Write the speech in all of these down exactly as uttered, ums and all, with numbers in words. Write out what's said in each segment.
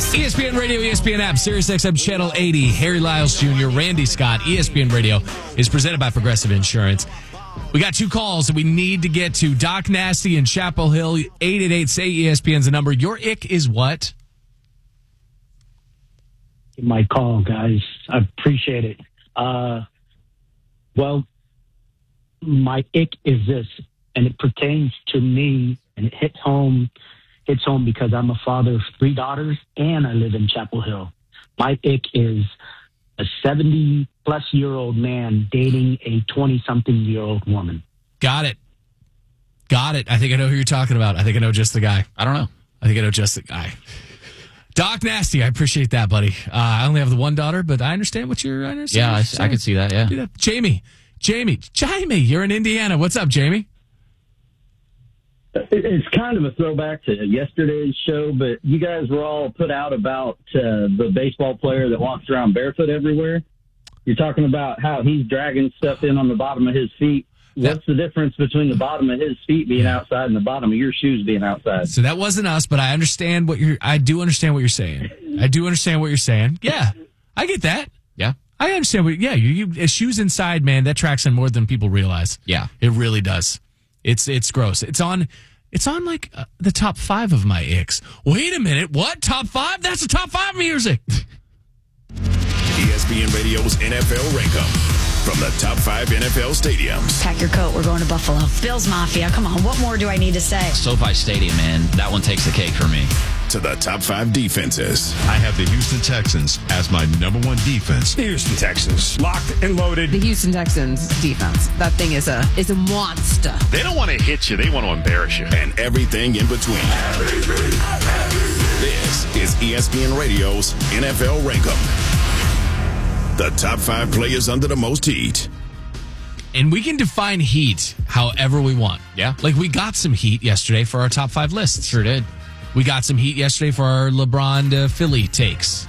E S P N Radio, E S P N app, SiriusXM Channel eighty. Harry Lyles Junior, Randy Scott. E S P N Radio is presented by Progressive Insurance. We got two calls that we need to get to. Doc Nasty in Chapel Hill, eight eight eight, say E S P N's the number. Your ick is what? My call, guys. I appreciate it. Uh, well, my ick is this, and it pertains to me, and it hits home, hits home because I'm a father of three daughters, and I live in Chapel Hill. My ick is a seventy-plus-year-old man dating a twenty-something-year-old woman. Got it. Got it. I think I know who you're talking about. I think I know just the guy. I don't know. I think I know just the guy. Doc Nasty, I appreciate that, buddy. Uh, I only have the one daughter, but I understand what you're. I understand Yeah, what I, I could see that. Yeah, that. Jamie, Jamie, Jamie, you're in Indiana. What's up, Jamie? It's kind of a throwback to yesterday's show, but you guys were all put out about uh, the baseball player that walks around barefoot everywhere. You're talking about how he's dragging stuff in on the bottom of his feet. What's the difference between the bottom of his feet being outside and the bottom of your shoes being outside? So that wasn't us, but I understand what you're. I do understand what you're saying. I do understand what you're saying. Yeah, I get that. Yeah, I understand what. Yeah, you, you shoes inside, man. That tracks in more than people realize. Yeah, it really does. It's it's gross. It's on. It's on like uh, the top five of my icks. Wait a minute. What? Top five? That's the top five music. E S P N Radio's N F L Rankum. From the top five N F L stadiums. Pack your coat. We're going to Buffalo. Bills Mafia. Come on. What more do I need to say? SoFi Stadium, man. That one takes the cake for me. To the top five defenses. I have the Houston Texans as my number one defense. The Houston Texans. Locked and loaded. The Houston Texans defense. That thing is a is a monster. They don't want to hit you. They want to embarrass you. And everything in between. Everything, everything. This is E S P N Radio's N F L Rankum. The top five players under the most heat. And we can define heat however we want. Yeah. Like we got some heat yesterday for our top five lists. Sure did. We got some heat yesterday for our LeBron to Philly takes.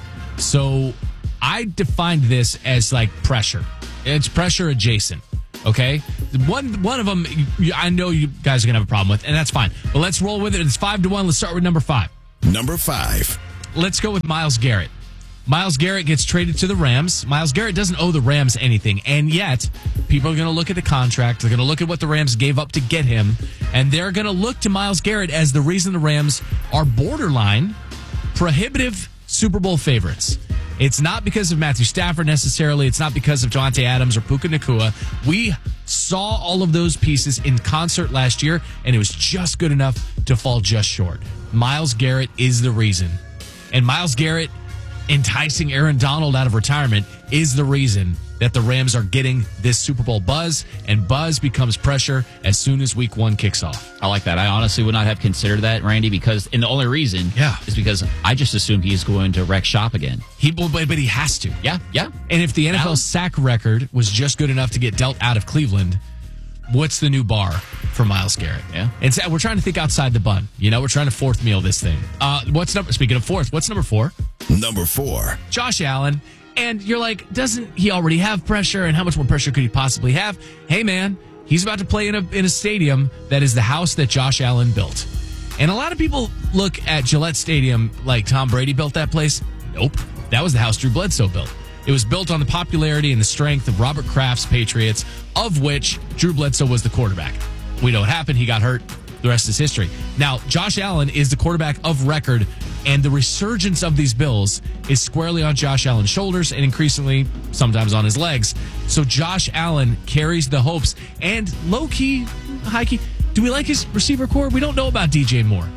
So I defined this as like pressure. It's pressure adjacent. Okay? One one of them I know you guys are going to have a problem with, and that's fine. But let's roll with it. It's five to one. Let's start with number five. Number five. Let's go with Myles Garrett. Myles Garrett gets traded to the Rams. Myles Garrett doesn't owe the Rams anything, and yet people are going to look at the contract. They're going to look at what the Rams gave up to get him, and they're going to look to Myles Garrett as the reason the Rams are borderline prohibitive Super Bowl favorites. It's not because of Matthew Stafford necessarily. It's not because of Devontae Adams or Puka Nacua. We saw all of those pieces in concert last year, and it was just good enough to fall just short. Myles Garrett is the reason, and Myles Garrett enticing Aaron Donald out of retirement is the reason that the Rams are getting this Super Bowl buzz, and buzz becomes pressure as soon as week one kicks off. I like that. I honestly would not have considered that, Randy, because, and the only reason yeah. is because I just assumed he's going to wreck shop again. He, but, but he has to. Yeah, yeah. And if the N F L sack record was just good enough to get dealt out of Cleveland, what's the new bar for Myles Garrett? Yeah. And so we're trying to think outside the bun. You know, we're trying to fourth meal this thing. Uh, what's number, speaking of fourth, what's number four? Number four. Josh Allen. And you're like, doesn't he already have pressure? And how much more pressure could he possibly have? Hey, man, he's about to play in a in a stadium that is the house that Josh Allen built. And a lot of people look at Gillette Stadium like Tom Brady built that place. Nope. That was the house Drew Bledsoe built. It was built on the popularity and the strength of Robert Kraft's Patriots, of which Drew Bledsoe was the quarterback. We know what happened. He got hurt. The rest is history. Now, Josh Allen is the quarterback of record, and the resurgence of these Bills is squarely on Josh Allen's shoulders and increasingly sometimes on his legs. So Josh Allen carries the hopes. And low-key, high-key, do we like his receiver core? We don't know about D J Moore.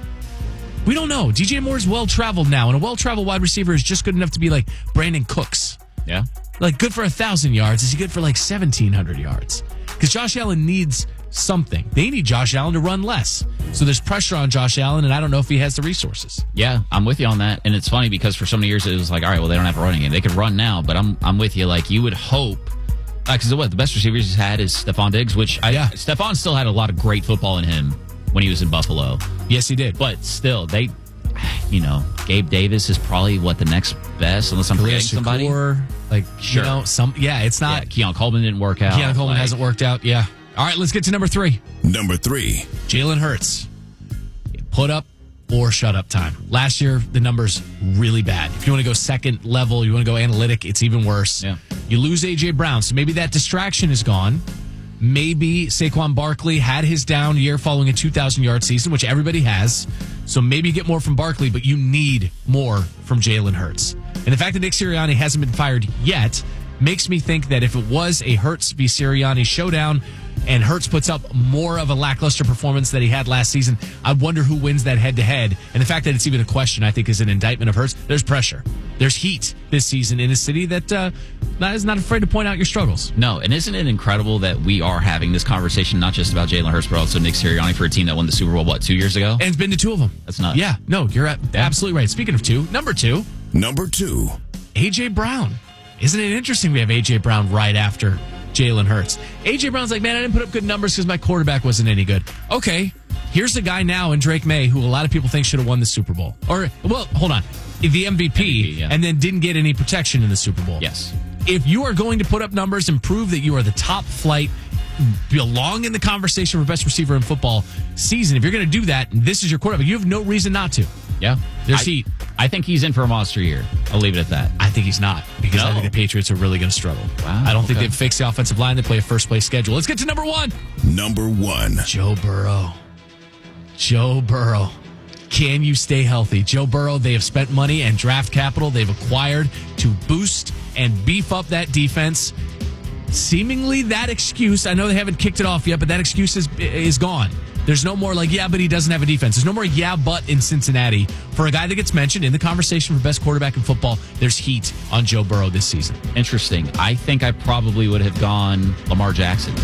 We don't know. D J Moore is well-traveled now, and a well-traveled wide receiver is just good enough to be like Brandon Cooks. Yeah. Like good for one thousand yards. Is he good for like seventeen hundred yards? Because Josh Allen needs something. They need Josh Allen to run less. So there's pressure on Josh Allen, and I don't know if he has the resources. Yeah, I'm with you on that. And it's funny because for so many years it was like, all right, well, they don't have a running game. They could run now, but I'm I'm with you. Like, you would hope, because uh, what the best receivers he's had is Stephon Diggs, which I, yeah. Stephon still had a lot of great football in him when he was in Buffalo. Yes, he did. But still, they, you know, Gabe Davis is probably what the next best, unless I'm forgetting somebody. Like, sure. you know, some yeah, it's not. Yeah, Keon Coleman didn't work out. Keon Coleman like, hasn't worked out. Yeah. All right, let's get to number three. Number three. Jalen Hurts. Put up or shut up time. Last year, the number's really bad. If you want to go second level, you want to go analytic, it's even worse. Yeah. You lose A J Brown, so maybe that distraction is gone. Maybe Saquon Barkley had his down year following a two thousand yard season, which everybody has. So maybe you get more from Barkley, but you need more from Jalen Hurts. And the fact that Nick Sirianni hasn't been fired yet makes me think that if it was a Hurts v. Sirianni showdown and Hurts puts up more of a lackluster performance that he had last season, I wonder who wins that head-to-head. And the fact that it's even a question, I think, is an indictment of Hurts. There's pressure. There's heat this season in a city that uh, not, is not afraid to point out your struggles. No, and isn't it incredible that we are having this conversation, not just about Jalen Hurts, but also Nick Sirianni for a team that won the Super Bowl, what, two years ago? And it's been to two of them. That's nuts. Yeah, no, you're absolutely right. Speaking of two, number two. Number two. A J Brown. Isn't it interesting we have A J Brown right after Jalen Hurts? A J Brown's like, man, I didn't put up good numbers because my quarterback wasn't any good. Okay, here's a guy now in Drake May who a lot of people think should have won the Super Bowl. Or, well, hold on. The M V P, M V P yeah. and then didn't get any protection in the Super Bowl. Yes. If you are going to put up numbers and prove that you are the top flight, belong in the conversation for best receiver in football season, if you're going to do that, and this is your quarterback, you have no reason not to. Yeah. There's I, heat. I think he's in for a monster year. I'll leave it at that. I think he's not, because no. I think the Patriots are really going to struggle. Wow, I don't okay. think they've fixed the offensive line. They play a first-place schedule. Let's get to number one. Number one. Joe Burrow. Joe Burrow. Can you stay healthy? Joe Burrow, they have spent money and draft capital they've acquired to boost and beef up that defense. Seemingly that excuse, I know they haven't kicked it off yet, but that excuse is is gone. There's no more like, yeah, but he doesn't have a defense. There's no more yeah, but in Cincinnati. For a guy that gets mentioned in the conversation for best quarterback in football, there's heat on Joe Burrow this season. Interesting. I think I probably would have gone Lamar Jackson.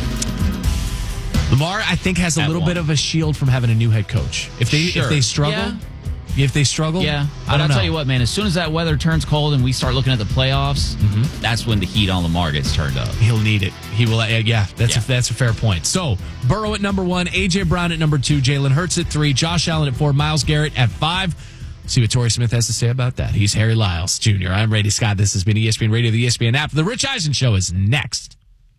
Lamar, I think, has a At little one. bit of a shield from having a new head coach. If they Sure. if they struggle, Yeah. if they struggle, Yeah, I but don't I'll know. tell you what, man. As soon as that weather turns cold and we start looking at the playoffs, Mm-hmm. that's when the heat on Lamar gets turned up. He'll need it. He will. Uh, yeah, that's Yeah. A, that's a fair point. So Burrow at number one, A J Brown at number two, Jalen Hurts at three, Josh Allen at four, Myles Garrett at five. See what Torrey Smith has to say about that. He's Harry Lyles Junior I'm Brady Scott. This has been E S P N Radio, the E S P N app. The Rich Eisen Show is next.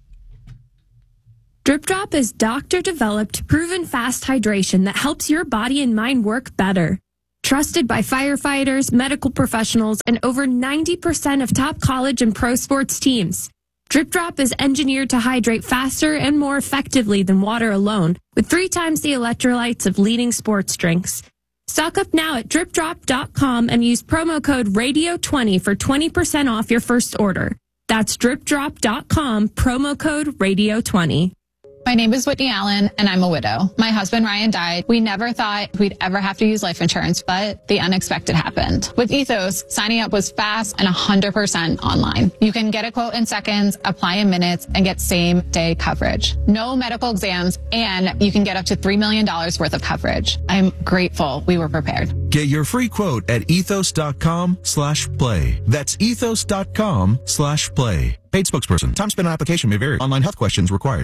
Drip Drop is doctor-developed, proven fast hydration that helps your body and mind work better. Trusted by firefighters, medical professionals, and over ninety percent of top college and pro sports teams. Drip Drop is engineered to hydrate faster and more effectively than water alone, with three times the electrolytes of leading sports drinks. Stock up now at drip drop dot com and use promo code radio twenty for twenty percent off your first order. That's drip drop dot com, promo code radio twenty. My name is Whitney Allen, and I'm a widow. My husband, Ryan, died. We never thought we'd ever have to use life insurance, but the unexpected happened. With Ethos, signing up was fast and one hundred percent online. You can get a quote in seconds, apply in minutes, and get same-day coverage. No medical exams, and you can get up to three million dollars worth of coverage. I'm grateful we were prepared. Get your free quote at ethos dot com slash play. That's ethos dot com slash play. Paid spokesperson. Time spent on application may vary. Online health questions required.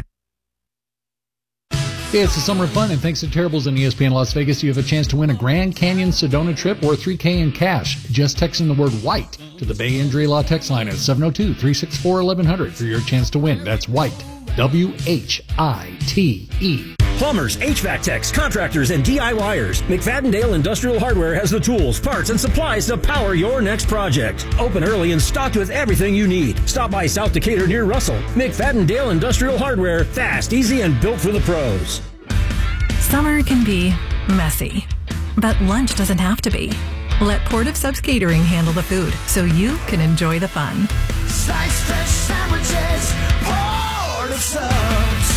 Hey, it's the summer of fun, and thanks to Terribles and E S P N Las Vegas, you have a chance to win a Grand Canyon Sedona trip or three K in cash. Just text in the word white to the Bay Injury Law text line at seven oh two, three six four, eleven hundred for your chance to win. That's white. W H I T E. Plumbers, H V A C techs, contractors, and DIYers. McFadden-Dale Industrial Hardware has the tools, parts, and supplies to power your next project. Open early and stocked with everything you need. Stop by South Decatur near Russell. McFadden-Dale Industrial Hardware. Fast, easy, and built for the pros. Summer can be messy, but lunch doesn't have to be. Let Port of Subs Catering handle the food so you can enjoy the fun. Slice fresh sandwiches, Port of Subs.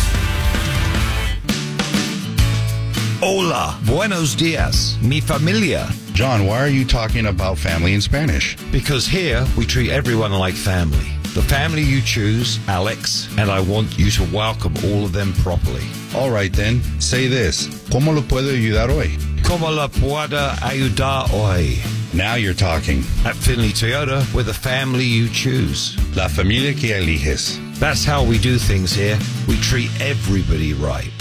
Hola, buenos dias, mi familia. John, why are you talking about family in Spanish? Because here we treat everyone like family. The family you choose, Alex, and I want you to welcome all of them properly. All right then, say this. ¿Cómo lo puedo ayudar hoy? ¿Cómo la puedo ayudar hoy? Now you're talking. At Finley Toyota, we're the family you choose. La familia que eliges. That's how we do things here. We treat everybody right.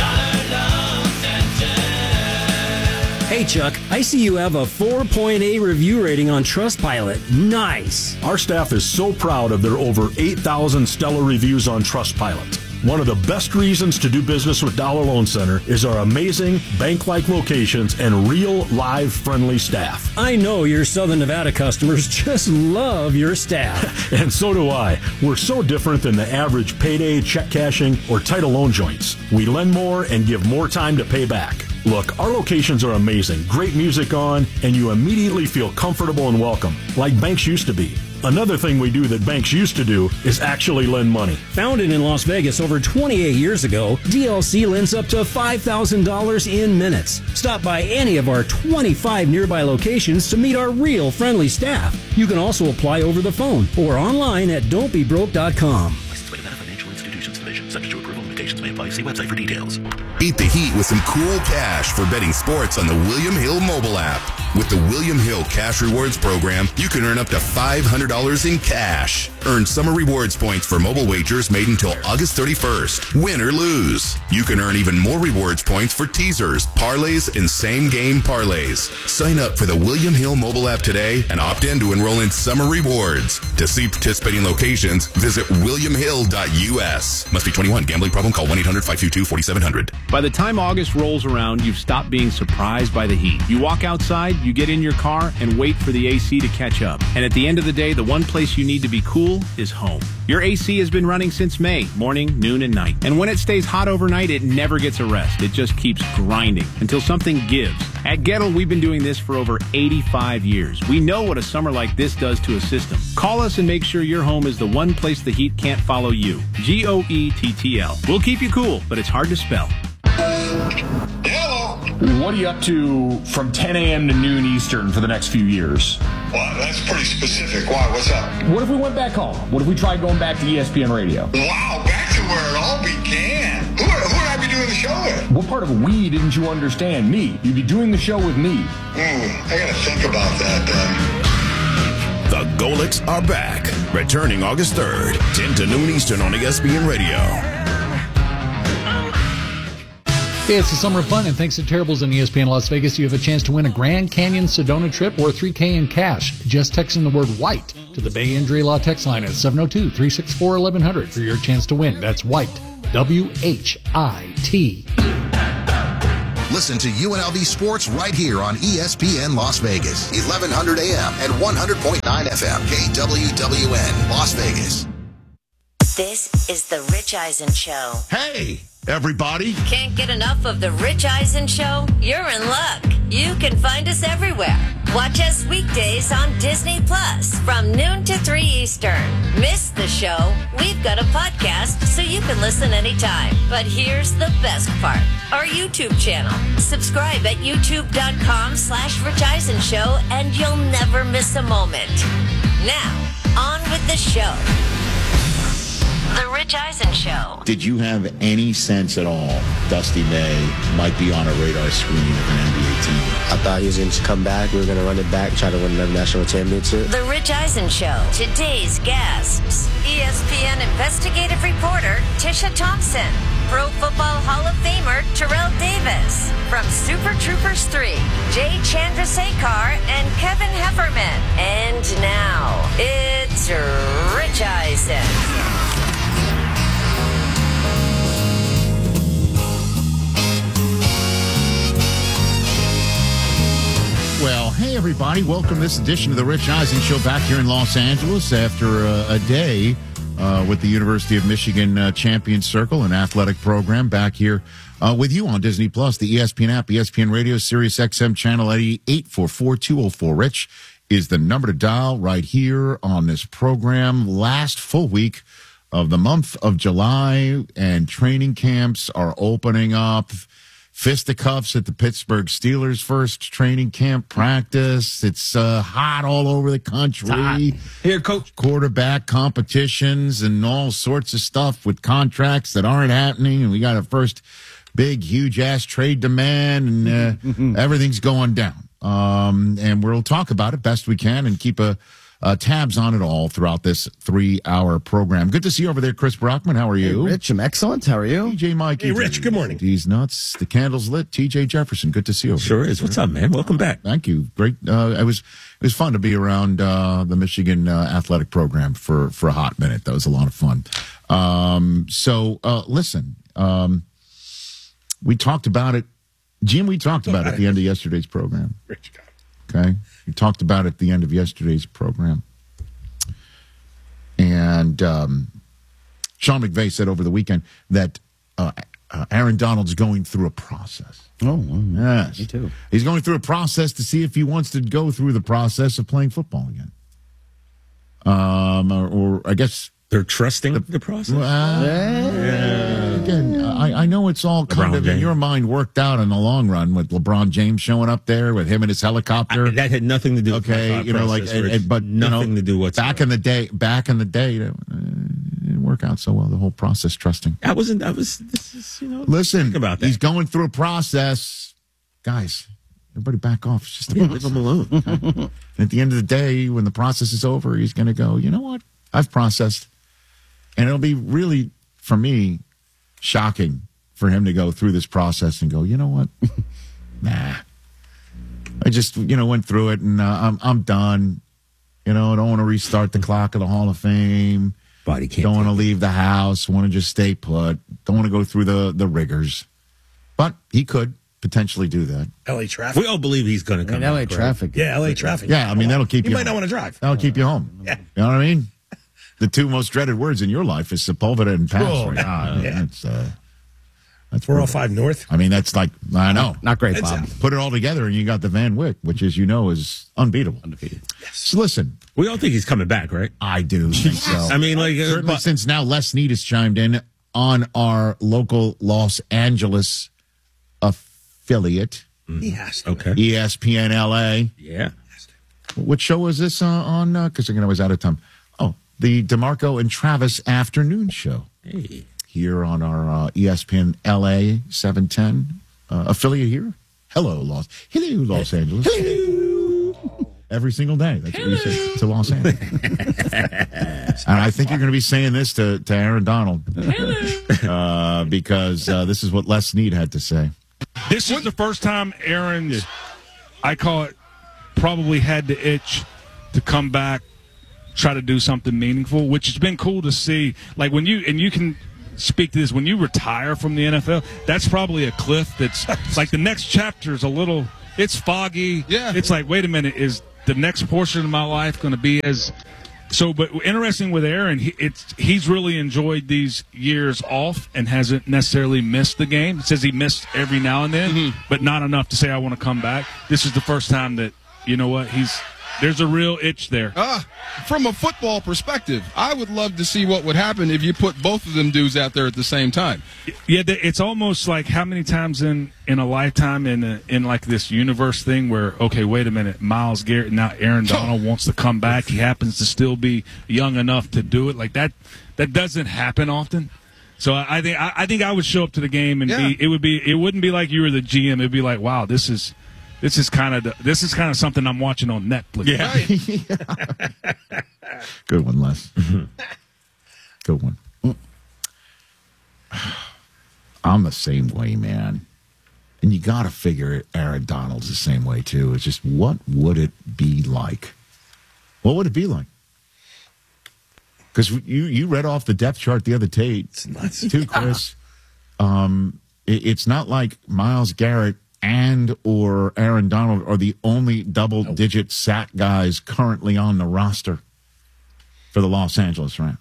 Hey Chuck, I see you have a four point eight review rating on Trustpilot. Nice. Our staff is so proud of their over eight thousand stellar reviews on Trustpilot. One of the best reasons to do business with Dollar Loan Center is our amazing bank-like locations and real, live, friendly staff. I know your Southern Nevada customers just love your staff. And so do I. We're so different than the average payday, check cashing, or title loan joints. We lend more and give more time to pay back. Look, our locations are amazing. Great music on, and you immediately feel comfortable and welcome, like banks used to be. Another thing we do that banks used to do is actually lend money. Founded in Las Vegas over twenty-eight years ago, D L C lends up to five thousand dollars in minutes. Stop by any of our twenty-five nearby locations to meet our real friendly staff. You can also apply over the phone or online at don't be broke dot com. Licensed by Nevada Financial Institutions Division. Subject to approval. Limitations may apply. See website for details. Beat the heat with some cool cash for betting sports on the William Hill mobile app. With the William Hill Cash Rewards program, you can earn up to five hundred dollars in cash. Earn summer rewards points for mobile wagers made until August thirty-first. Win or lose. You can earn even more rewards points for teasers, parlays, and same-game parlays. Sign up for the William Hill mobile app today and opt in to enroll in summer rewards. To see participating locations, visit william hill dot u s. Must be twenty-one. Gambling problem? Call one eight hundred five two two four seven zero zero. By the time August rolls around, you've stopped being surprised by the heat. You walk outside, you get in your car, and wait for the A C to catch up. And at the end of the day, the one place you need to be cool is home. Your A C has been running since May, morning, noon, and night. And when it stays hot overnight, it never gets a rest. It just keeps grinding until something gives. At Gettle, we've been doing this for over eighty-five years. We know what a summer like this does to a system. Call us and make sure your home is the one place the heat can't follow you. G O E T T L. We'll keep you cool, but it's hard to spell. What are you up to from ten a.m. to noon Eastern for the next few years? Well, that's pretty specific. Why? What's up? What if we went back home? What if we tried going back to E S P N Radio? Wow, back to where it all began. Who, who would I be doing the show with? What part of we didn't you understand? Me. You'd be doing the show with me. Hmm, I gotta think about that then. The Golics are back. Returning August third, ten to noon Eastern on E S P N Radio. Hey, it's the summer of fun, and thanks to Terribles and E S P N Las Vegas, you have a chance to win a Grand Canyon Sedona trip or three K in cash. Just text in the word white to the Bay Injury Law text line at seven oh two, three six four, eleven hundred for your chance to win. That's white, W H I T. Listen to U N L V Sports right here on E S P N Las Vegas, eleven hundred A M and one hundred point nine F M, K W W N, Las Vegas. This is the Rich Eisen Show. Hey, everybody. Can't get enough of the Rich Eisen Show? You're in luck. You can find us everywhere. Watch us weekdays on Disney Plus from noon to three Eastern. Miss the show? We've got a podcast so you can listen anytime. But here's the best part. Our YouTube channel. Subscribe at youtube.com slash Rich Eisen Show and you'll never miss a moment. Now, on with the show. The Rich Eisen Show. Did you have any sense at all Dusty May might be on a radar screen of an N B A team? I thought he was going to come back. We were going to run it back, try to win another national championship. The Rich Eisen Show. Today's guests. E S P N investigative reporter Tisha Thompson. Pro Football Hall of Famer Terrell Davis. From Super Troopers three, Jay Chandrasekhar and Kevin Hefferman. And now, it's Rich Eisen. Well, hey, everybody. Welcome to this edition of the Rich Eisen Show back here in Los Angeles after uh, a day uh, with the University of Michigan uh, Champions Circle, an athletic program, back here uh, with you on Disney Plus, the E S P N app, E S P N Radio, Sirius X M channel eight four four, two oh four. Rich is the number to dial right here on this program. Last full week of the month of July, and training camps are opening up. Fisticuffs at the Pittsburgh Steelers' first training camp practice. It's uh, hot all over the country. Here, Coach. Quarterback competitions and all sorts of stuff with contracts that aren't happening. And we got a first big, huge-ass trade demand, and uh, everything's going down. Um, and we'll talk about it best we can and keep a Uh, tabs on it all throughout this three-hour program. Good to see you over there, Chris Brockman. How are you? Hey, Rich, I'm excellent. How are you? T J Mike. Hey, Rich, good morning. He's nuts. The candle's lit. T J Jefferson. Good to see you. Over sure there. is. What's up, man? Welcome back. Thank you. Great. Uh, it was it was fun to be around uh, the Michigan uh, athletic program for, for a hot minute. That was a lot of fun. Um, so uh, listen, um, we talked about it. Jim, we talked about it at the end of yesterday's program. Okay. We talked about it at the end of yesterday's program. And um, Sean McVay said over the weekend that uh, uh, Aaron Donald's going through a process. Oh, well, yes. me too. He's going through a process to see if he wants to go through the process of playing football again. Um, or, or I guess they're trusting the, the process. Well, yeah. Again, I, I know it's all kind LeBron of James. in your mind worked out in the long run with LeBron James showing up there with him and his helicopter. I, that had nothing to do with okay, my thought you know, like, process, and, Rich. and, but nothing you know, to do whatsoever. back in the day. Back in the day, it, uh, it didn't work out so well. The whole process, trusting. I wasn't. I was. This is, you know. Listen, think about that. He's going through a process, guys. Everybody, back off. It's just a Yeah, process. leave him alone. And at the end of the day, when the process is over, he's going to go, you know what? I've processed. And it'll be really, for me, shocking for him to go through this process and go, you know what? Nah. I just, you know, went through it and uh, I'm I'm done. You know, I don't want to restart the clock of the Hall of Fame. Body can't don't want to leave the house. Want to just stay put. Don't want to go through the, the rigors. But he could potentially do that. L A traffic. We all believe he's going to come. I mean, L A back, right? traffic. Yeah, L A traffic. Yeah, I mean, that'll keep you You might not home. want to drive. That'll keep you home. Yeah. You know what I mean? The two most dreaded words in your life is Sepulveda and pass. Oh, right? yeah. Ah, Yeah. That's, uh, that's four oh brutal. five North. I mean, that's like, I know. Not great, It's, Bob. uh, Put it all together and you got the Van Wyck, which, as you know, is unbeatable. Undefeated. So listen. We all think he's coming back, right? I do think so. I mean, like, uh, certainly but- since now Les Snead has chimed in on our local Los Angeles affiliate. He has to. Okay. E S P N L A. Yeah. What show was this uh, on? Because again, I was out of time. Oh, the DeMarco and Travis afternoon show. Hey. Here on our uh, E S P N L A seven ten uh, affiliate here. Hello, Los. Hello, Los Angeles. Hello. Every single day. That's what you say to Los Angeles. And I think you're going to be saying this to, to Aaron Donald. Uh, because uh, this is what Les Snead had to say. This is the first time Aaron's, I call it, probably had the itch to come back, try to do something meaningful, which has been cool to see. Like when you, and you can speak to this, when you retire from the N F L, that's probably a cliff that's like the next chapter is a little, it's foggy. Yeah. It's like, wait a minute, is the next portion of my life going to be as so? But interesting with Aaron, he, it's he's really enjoyed these years off and hasn't necessarily missed the game. He says he missed every now and then, mm-hmm. but not enough to say I want to come back. This is the first time that, you know what, he's there's a real itch there. Uh, from a football perspective, I would love to see what would happen if you put both of them dudes out there at the same time. Yeah, it's almost like how many times in, in a lifetime in a, in like this universe thing where, okay, wait a minute, Myles Garrett, now Aaron Donald wants to come back. He happens to still be young enough to do it. Like that, that doesn't happen often. So I, I think I, I think I would show up to the game and Yeah. be it would be it wouldn't be like you were the G M. It'd be like, wow, this is this is kind of the, this is kind of something I'm watching on Netflix. Yeah. Good one, Les. Good one. I'm the same way, man. And you got to figure Aaron Donald's the same way, too. It's just, what would it be like? What would it be like? Because you, you read off the depth chart the other day, too, Chris. Um, it, it's not like Myles Garrett and or Aaron Donald are the only double-digit sack guys currently on the roster for the Los Angeles Rams.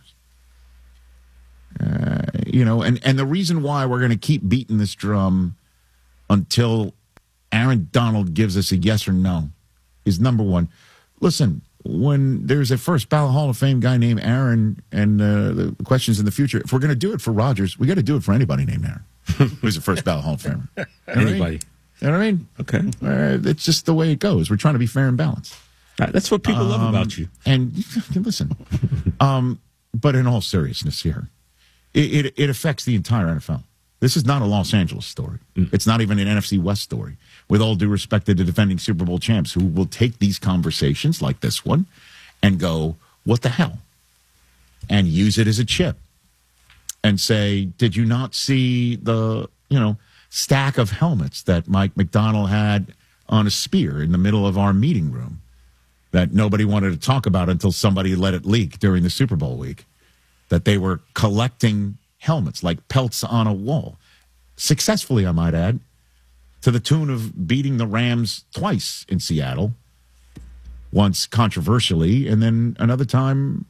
Uh, you know, and, and the reason why we're going to keep beating this drum until Aaron Donald gives us a yes or no is, number one, listen, when there's a first ballot Hall of Fame guy named Aaron and uh, the questions in the future, if we're going to do it for Rodgers, we got to do it for anybody named Aaron who's a first ballot Hall of Famer. You know what I mean? Anybody. You know what I mean? Okay. Uh, it's just the way it goes. We're trying to be fair and balanced. That's what people love Um, about you. And listen, um, but in all seriousness here, it, it, it affects the entire N F L. This is not a Los Angeles story. Mm. It's not even an N F C West story. With all due respect to the defending Super Bowl champs who will take these conversations like this one and go, what the hell? And use it as a chip and say, did you not see the, you know, stack of helmets that Mike McDonald had on a spear in the middle of our meeting room that nobody wanted to talk about until somebody let it leak during the Super Bowl week? that they were collecting helmets like pelts on a wall. Successfully, I might add, to the tune of beating the Rams twice in Seattle. Once controversially, and then another time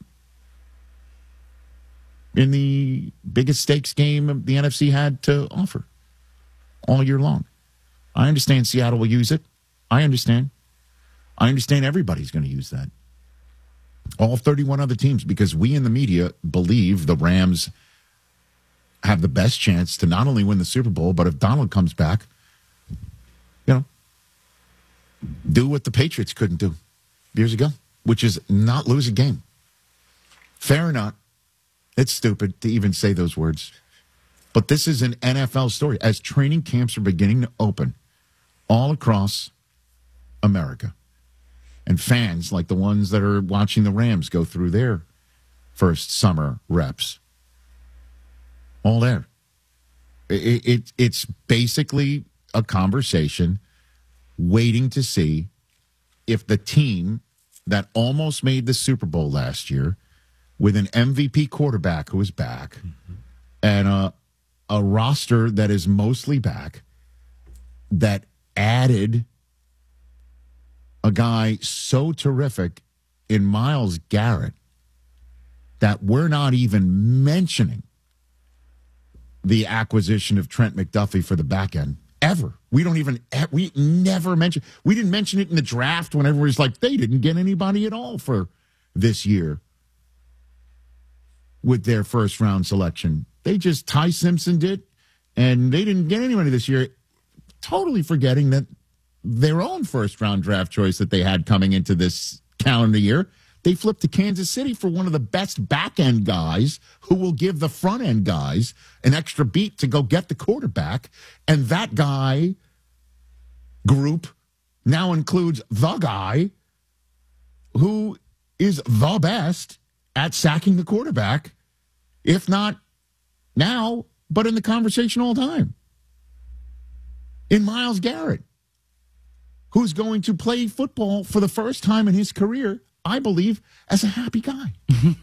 in the biggest stakes game the N F C had to offer all year long. I understand Seattle will use it. I understand. I understand everybody's going to use that. All thirty-one other teams, because we in the media believe the Rams have the best chance to not only win the Super Bowl, but if Donald comes back, you know, do what the Patriots couldn't do years ago, which is not lose a game. Fair or not, it's stupid to even say those words. But this is an N F L story. As training camps are beginning to open all across America, and fans like the ones that are watching the Rams go through their first summer reps, all there. It, it, it's basically a conversation waiting to see if the team that almost made the Super Bowl last year with an M V P quarterback who is back mm-hmm. and a, a roster that is mostly back, that added a guy so terrific in Myles Garrett that we're not even mentioning the acquisition of Trent McDuffie for the back end. Ever. We don't even, we never mention, we didn't mention it in the draft when everybody's like, they didn't get anybody at all for this year with their first round selection. They just, Ty Simpson did, and they didn't get anybody this year, totally forgetting that their own first round draft choice that they had coming into this calendar year, they flipped to Kansas City for one of the best back end guys who will give the front end guys an extra beat to go get the quarterback. And that guy group now includes the guy who is the best at sacking the quarterback, if not now, but in the conversation all the time. In Myles Garrett, who's going to play football for the first time in his career, I believe, as a happy guy.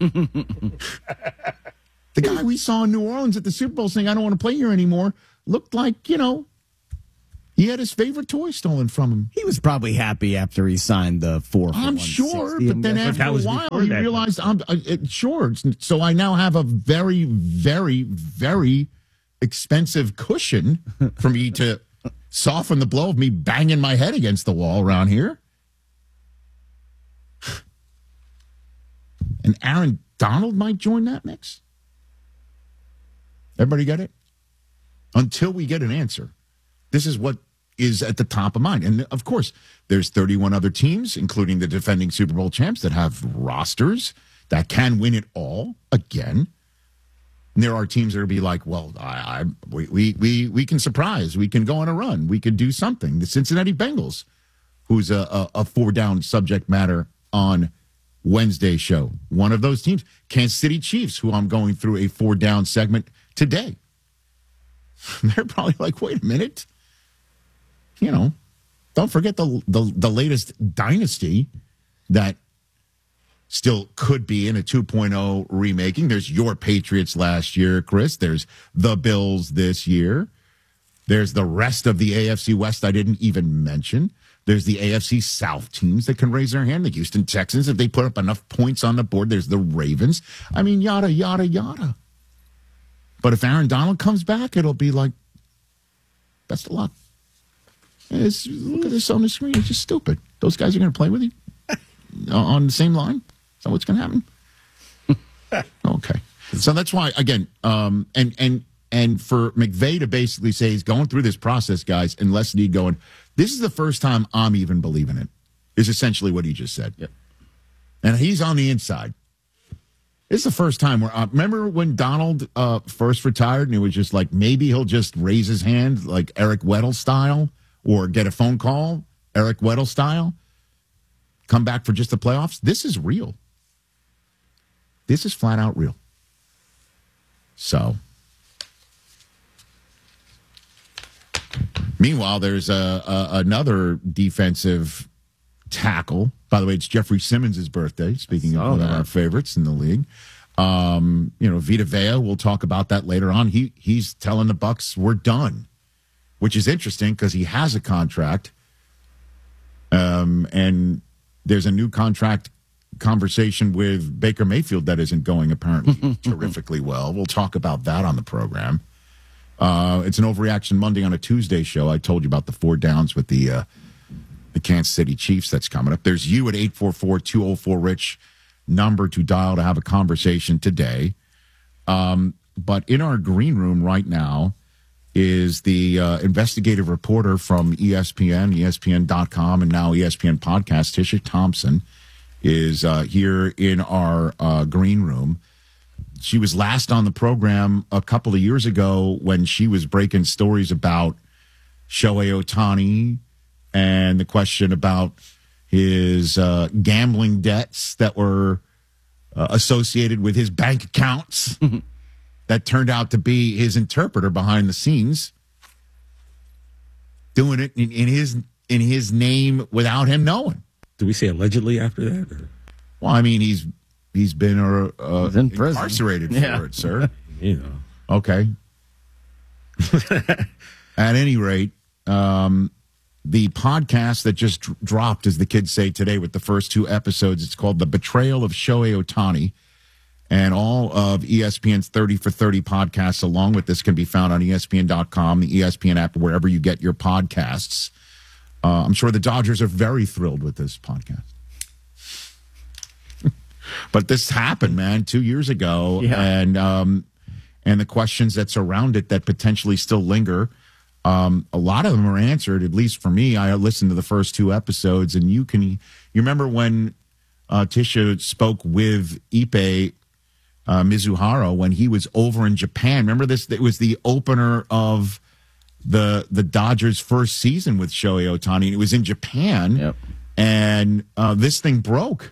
The guy we saw in New Orleans at the Super Bowl saying, I don't want to play here anymore, looked like, you know, he had his favorite toy stolen from him. He was probably happy after he signed the four for I'm sure, but then after a while, he realized, I'm uh, it, sure, so I now have a very, very, very expensive cushion for me to soften the blow of me banging my head against the wall around here. And Aaron Donald might join that mix. Everybody get it? Until we get an answer, this is what is at the top of mind. And, of course, there's thirty-one other teams, including the defending Super Bowl champs, that have rosters that can win it all again. And there are teams that will be like, well, I, I, we, we, we, we can surprise. We can go on a run. We could do something. The Cincinnati Bengals, who's a, a, a four-down subject matter on Wednesday show. One of those teams. Kansas City Chiefs, who I'm going through a four-down segment today. They're probably like, wait a minute. You know, don't forget the, the, the latest dynasty that still could be in a two point oh remaking. There's your Patriots last year, Chris. There's the Bills this year. There's the rest of the A F C West I didn't even mention. There's the A F C South teams that can raise their hand. The Houston Texans, if they put up enough points on the board. There's the Ravens. I mean, yada, yada, yada. But if Aaron Donald comes back, it'll be like, best of luck. It's, look at this on the screen. It's just stupid. Those guys are going to play with you on the same line. Is that what's going to happen? Okay. So that's why, again, um, and and and for McVay to basically say he's going through this process, guys, and Les Snead going, this is the first time I'm even believing it, is essentially what he just said. Yep. And he's on the inside. This is the first time where, uh, remember when Donald uh, first retired and it was just like, maybe he'll just raise his hand like Eric Weddle style or get a phone call, Eric Weddle style, come back for just the playoffs? This is real. This is flat out real. So, meanwhile, there's a, a, another defensive tackle. By the way, it's Jeffrey Simmons' birthday, speaking of one of our favorites in the league. Um, you know, Vita Vea, we'll talk about that later on. He he's telling the Bucks we're done, which is interesting because he has a contract. Um, and there's a new contract conversation with Baker Mayfield that isn't going apparently terrifically well. We'll talk about that on the program. Uh, it's an Overreaction Monday on a Tuesday show. I told you about the four downs with the uh, the Kansas City Chiefs that's coming up. There's you at eight four four, two oh four, RICH, number to dial to have a conversation today. Um, but in our green room right now is the uh, investigative reporter from E S P N, E S P N dot com, and now E S P N Podcast, Tisha Thompson, is uh, here in our uh, green room. She was last on the program a couple of years ago when she was breaking stories about Shohei Ohtani and the question about his uh, gambling debts that were uh, associated with his bank accounts that turned out to be his interpreter behind the scenes, doing it in, in his in his name without him knowing. Do we say allegedly after that? Or? Well, I mean, he's he's been uh, uh, he's in prison. incarcerated for Yeah. it, sir. You know. Okay. At any rate, um, the podcast that just dr- dropped, as the kids say today, with the first two episodes, it's called The Betrayal of Shohei Ohtani. And all of E S P N's thirty for thirty podcasts along with this can be found on E S P N dot com, the E S P N app, wherever you get your podcasts. Uh, I'm sure the Dodgers are very thrilled with this podcast. But this happened, man, two years ago. Yeah. And um, and the questions that surround it that potentially still linger, um, a lot of them are answered, at least for me. I listened to the first two episodes, and you can, you remember when uh, Tisha spoke with Ippei uh, Mizuhara when he was over in Japan. Remember this? It was the opener of the the Dodgers' first season with Shohei Ohtani. And it was in Japan, Yep. and uh, this thing broke.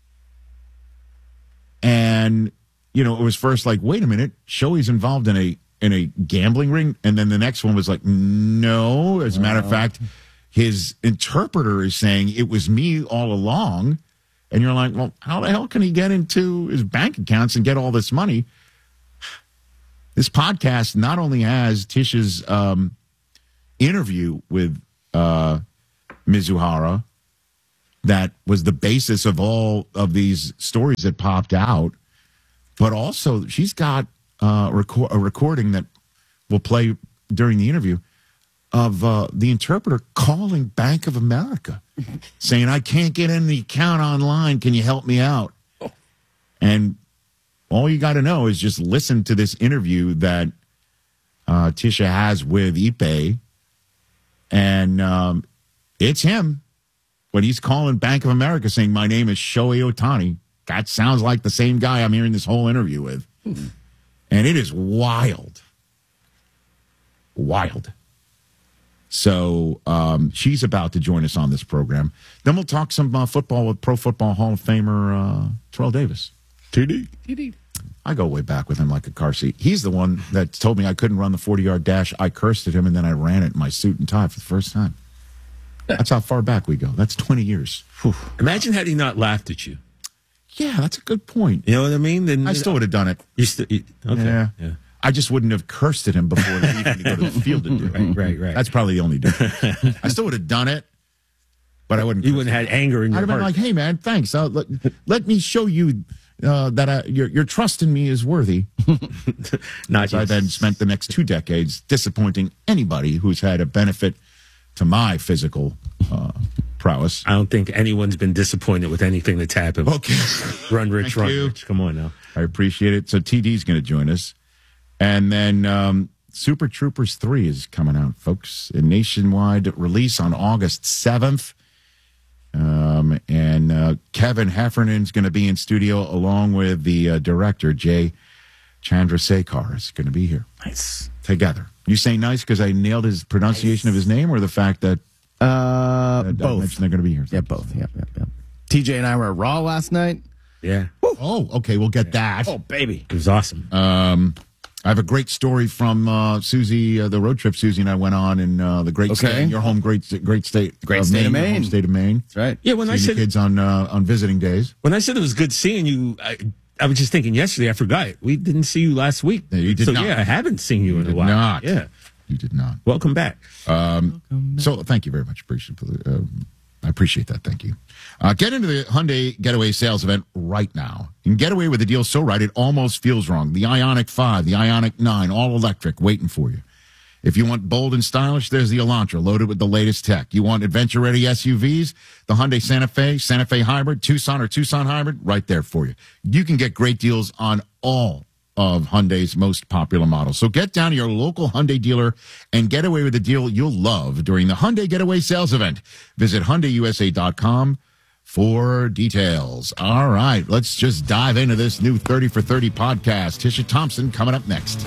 And, you know, it was first like, wait a minute, Shohei's involved in a in a gambling ring. And then the next one was like, no. As a matter of fact, his interpreter is saying it was me all along. And you're like, well, how the hell can he get into his bank accounts and get all this money? This podcast not only has Tisha's um, interview with uh, Mizuhara, that was the basis of all of these stories that popped out. But also, she's got uh, record, a recording that we'll play during the interview of uh, the interpreter calling Bank of America, saying, I can't get in the account online. Can you help me out? And all you got to know is just listen to this interview that uh, Tisha has with Ippei. And um, it's him. When he's calling Bank of America saying, my name is Shohei Ohtani, that sounds like the same guy I'm hearing this whole interview with. Hmm. And it is wild. Wild. So um, she's about to join us on this program. Then we'll talk some uh, football with Pro Football Hall of Famer uh, Terrell Davis. T D. T D. I go way back with him like a car seat. He's the one that told me I couldn't run the forty-yard dash. I cursed at him, and then I ran it in my suit and tie for the first time. That's how far back we go. That's twenty years. Whew. Imagine had he not laughed at you. Yeah, that's a good point. You know what I mean? Then I still would have done it. You still, you, okay. Yeah. yeah. I just wouldn't have cursed at him before leaving to go to the field to do it. Right, right, right. That's probably the only difference. I still would have done it, but I wouldn't. You wouldn't have had anger in your I'd have heart. been like, hey, man, thanks. Uh, let, let me show you uh, that I, your, your trust in me is worthy. Not so I then spent the next two decades disappointing anybody who's had a benefit to my physical uh, prowess. I don't think anyone's been disappointed with anything that's happened. Okay. Run, Rich, Thank run, you. Rich. Come on now. I appreciate it. So T D's going to join us. And then um, Super Troopers three is coming out, folks. A nationwide release on August seventh. Um, and uh, Kevin Heffernan's going to be in studio along with the uh, director, Jay Chandrasekhar, is going to be here. Nice. Together. You say nice because I nailed his pronunciation nice. of his name, or the fact that uh, that both. I mentioned they're going to be here? Yeah, both. Yeah, yeah, yeah. T J and I were at Raw last night. Yeah. Woo. Oh, okay. We'll get yeah. that. Oh, baby. It was awesome. Um, I have a great story from uh, Susie, uh, the road trip Susie and I went on in uh, the great okay. state, your home great great state, great of state Maine, of Maine, home state of Maine. That's right. Yeah, when Seeing I said the kids on uh, on visiting days. When I said it was good seeing you, I, I was just thinking yesterday. I forgot we didn't see you last week. No, you did so, not. Yeah, I haven't seen you, You in a did while. not. Yeah, you did not. Welcome back. Um, Welcome back. So thank you very much. Appreciate uh, I appreciate that. Thank you. Uh, get into the Hyundai Getaway sales event right now. You can get away with a deal so right it almost feels wrong. The Ioniq five, the Ioniq nine, all electric, waiting for you. If you want bold and stylish, there's the Elantra, loaded with the latest tech. You want adventure-ready S U Vs? The Hyundai Santa Fe, Santa Fe Hybrid, Tucson or Tucson Hybrid, right there for you. You can get great deals on all of Hyundai's most popular models. So get down to your local Hyundai dealer and get away with a deal you'll love during the Hyundai Getaway sales event. Visit Hyundai U S A dot com for details. All right, let's just dive into this new thirty for thirty podcast. Tisha Thompson coming up next.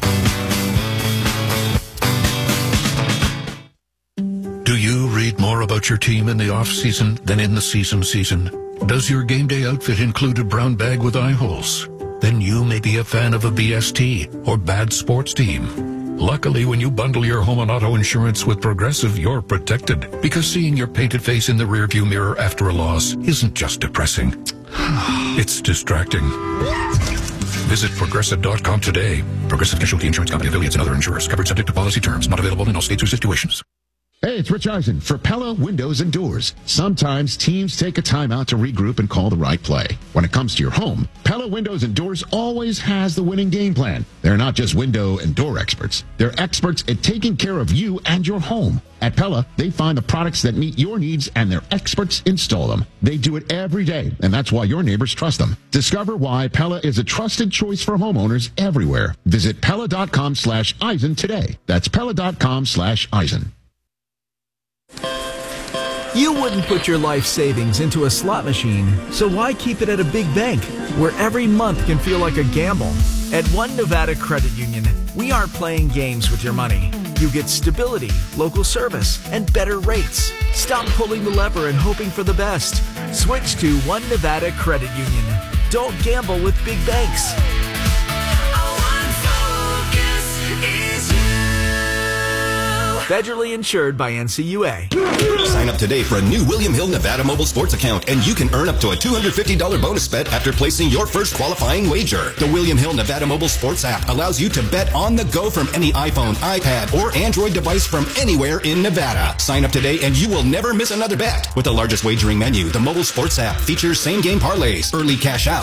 Do you read more about your team in the off-season than in the season season? Does your game day outfit include a brown bag with eye holes? Then you may be a fan of a B S T or bad sports team. Luckily, when you bundle your home and auto insurance with Progressive, you're protected, because seeing your painted face in the rearview mirror after a loss isn't just depressing. It's distracting. Visit Progressive dot com today. Progressive Casualty Insurance Company, affiliates, and other insurers. Covered subject to policy terms. Not available in all states or situations. Hey, it's Rich Eisen for Pella Windows and Doors. Sometimes teams take a timeout to regroup and call the right play. When it comes to your home, Pella Windows and Doors always has the winning game plan. They're not just window and door experts. They're experts at taking care of you and your home. At Pella, they find the products that meet your needs and their experts install them. They do it every day, and that's why your neighbors trust them. Discover why Pella is a trusted choice for homeowners everywhere. Visit Pella dot com slash Eisen today. That's Pella dot com slash Eisen. You wouldn't put your life savings into a slot machine, so why keep it at a big bank where every month can feel like a gamble? At One Nevada Credit Union, we aren't playing games with your money. You get stability, local service, and better rates. Stop pulling the lever and hoping for the best. Switch to One Nevada Credit Union. Don't gamble with big banks. Federally insured by N C U A. Sign up today for a new William Hill Nevada mobile sports account, and you can earn up to a two hundred fifty dollars bonus bet after placing your first qualifying wager. The William Hill Nevada mobile sports app allows you to bet on the go from any iPhone, iPad, or Android device from anywhere in Nevada. Sign up today and you will never miss another bet. With the largest wagering menu, the mobile sports app features same-game parlays, early cash out,